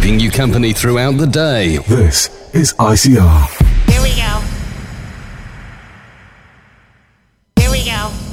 keeping you company throughout the day. This is ICR. Here we go. Here we go.